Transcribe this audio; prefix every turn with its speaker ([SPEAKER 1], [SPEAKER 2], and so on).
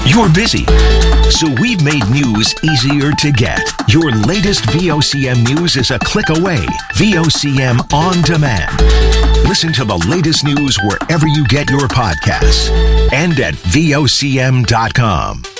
[SPEAKER 1] You're busy, so we've made news easier to get. Your latest VOCM news is a click away. VOCM On Demand. Listen to the latest news wherever you get your podcasts and at VOCM.com.